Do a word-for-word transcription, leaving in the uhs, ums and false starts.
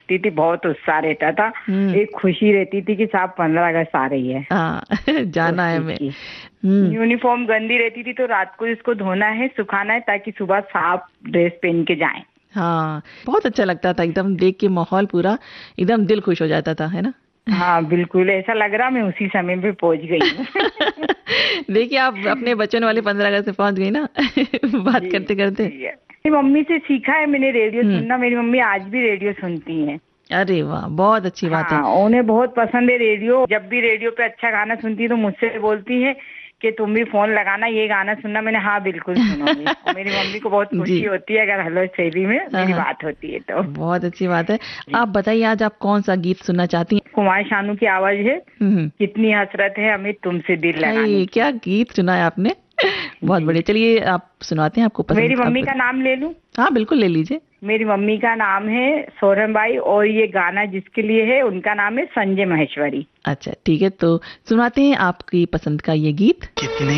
उठती थी, बहुत उत्साह रहता था, एक खुशी रहती थी कि साहब पंद्रह अगस्त आ रही है, हाँ, जाना है हमें। यूनिफॉर्म गंदी रहती थी तो रात को इसको धोना है, सुखाना है, ताकि सुबह साफ ड्रेस पहन के जाएं। हाँ, बहुत अच्छा लगता था, एकदम देख के माहौल पूरा एकदम दिल खुश हो जाता था, है ना? हाँ बिल्कुल, ऐसा लग रहा मैं उसी समय पे पहुंच गई हूँ। देखिए आप अपने बचपन वाले पंद्रह अगस्त से पहुंच गई ना। बात जी, करते करते। मेरी मम्मी से सीखा है मैंने रेडियो सुनना, मेरी मम्मी आज भी रेडियो सुनती हैं। अरे वाह, बहुत अच्छी बात है। हाँ, उन्हें बहुत पसंद है रेडियो। जब भी रेडियो पे अच्छा गाना सुनती है तो मुझसे बोलती है कि तुम भी फोन लगाना, ये गाना सुनना। मैंने हाँ बिल्कुल सुनूंगी। और मेरी मम्मी को बहुत खुशी होती है अगर हेलो शैली में मेरी बात होती है तो। बहुत अच्छी बात है। आप बताइए आज आप कौन सा गीत सुनना चाहती हैं? कुमार शानू की आवाज है, कितनी हसरत है हमें तुमसे दिल लगाने। क्या गीत सुना है आपने, बहुत बढ़िया। चलिए आप सुनाते हैं, आपको पसंद। मेरी मम्मी का नाम ले लूं? हाँ बिल्कुल ले लीजिए। मेरी मम्मी का नाम है सोरम बाई और ये गाना जिसके लिए है उनका नाम है संजय महेश्वरी। अच्छा ठीक है, तो सुनाते हैं आपकी पसंद का ये गीत। कितने